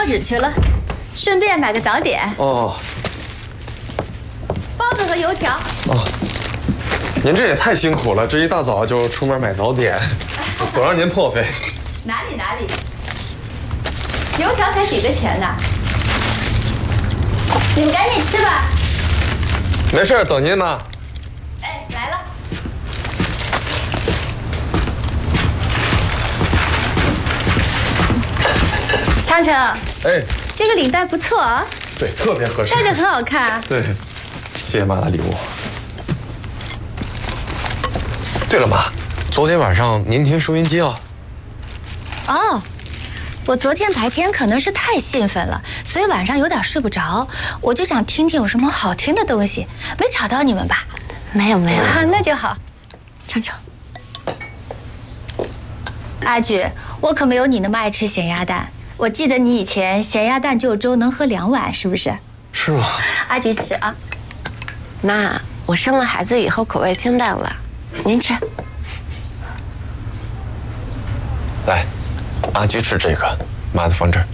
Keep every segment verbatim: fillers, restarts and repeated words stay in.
纸去了，顺便买个早点。 哦。 包子和油条。 哦。您这也太辛苦了，这一大早就出门买早点，总让您破费。 哪里哪里，油条才几个钱呢？你们赶紧吃吧。 没事，等您妈。 哎，来了。昌城， 哎， 这个领带不错啊。 对，特别合适， 戴着很好看。 对，谢谢妈的礼物。对了，妈，昨天晚上您听收音机啊？ 哦，我昨天白天可能是太兴奋了，所以晚上有点睡不着，我就想听听有什么好听的东西，没吵到你们吧？ 没有没有， 啊，那就好。尝尝。阿菊，我可没有你那么爱吃咸鸭蛋。我记得你以前咸鸭蛋就粥能喝两碗，是不是？ 是吗？ 阿菊吃啊。 妈，我生了孩子以后口味清淡了，您吃。 来，阿菊吃这个，妈的放这儿。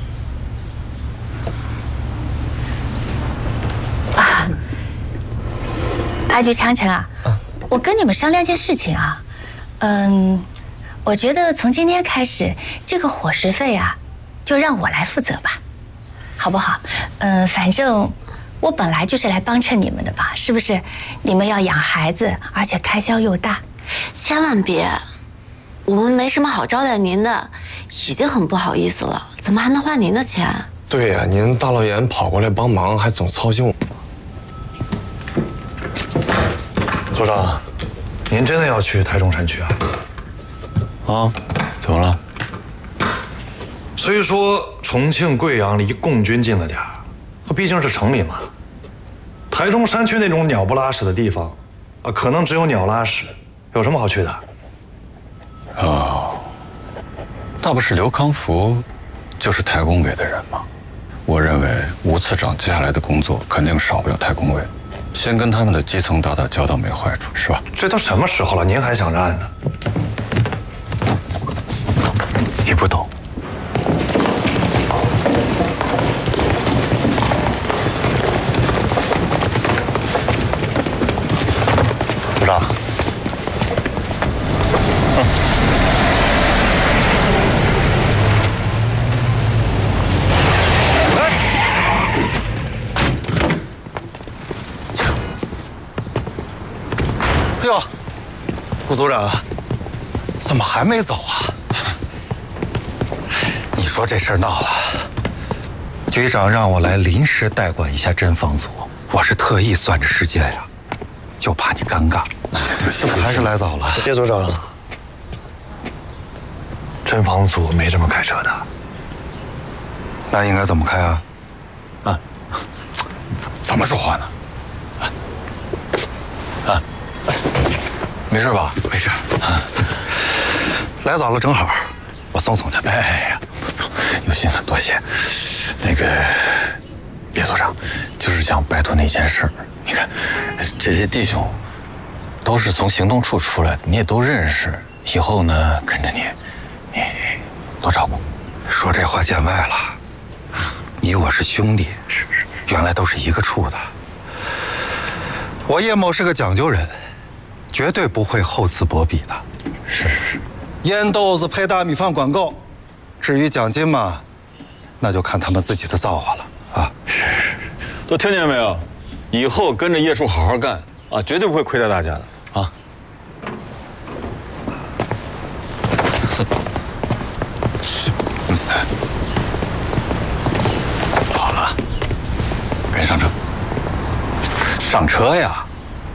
啊，阿菊、昌城啊，啊我跟你们商量件事情啊，嗯，我觉得从今天开始，这个伙食费啊。就让我来负责吧，好不好？嗯，反正我本来就是来帮衬你们的吧，是不是？你们要养孩子，而且开销又大， 千万别！我们没什么好招待您的，已经很不好意思了，怎么还能花您的钱？ 对呀，您大老远跑过来帮忙，还总操心我。 组长，您真的要去台中山区啊？ 啊，怎么了？ 虽说重庆、贵阳离共军近了点儿，可毕竟是城里嘛。台中山区那种鸟不拉屎的地方，啊，可能只有鸟拉屎，有什么好去的？ 哦，那不是刘康福，就是台工委的人吗？我认为吴次长接下来的工作肯定少不了台工委，先跟他们的基层打打交道没坏处，是吧？ 这都什么时候了，您还想着案子？ 你不懂。 组长，嗯， 哎呦，顾组长，怎么还没走啊？ 你说这事儿闹了，局长让我来临时代管一下侦防组，我是特意算着时间呀。就怕你尴尬，还是来早了。 叶组长，侦防组没这么开车的。 那应该怎么开啊？ 啊，怎么说话呢？啊，没事吧？ 没事。啊，来早了正好，我送送他。 哎呀，有心了，多谢。那个叶组长，就是想拜托那件事。你看，这些弟兄都是从行动处出来的，你也都认识。以后呢，跟着你，你多照顾。 说这话见外了，你我是兄弟，是是，原来都是一个处的。我叶某是个讲究人，绝对不会厚此薄彼的。 是是是， 烟豆子配大米饭管够，至于奖金嘛，那就看他们自己的造化了啊。 是是，都听见没有？以后跟着叶叔好好干啊，绝对不会亏待大家的啊！ 好了，赶紧上车。上车呀！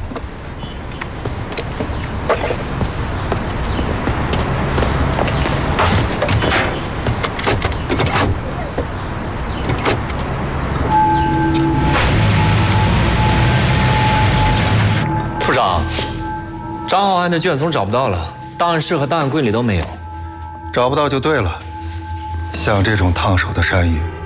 处长，张浩安的卷宗找不到了，档案室和档案柜里都没有。 找不到就对了，像这种烫手的山芋，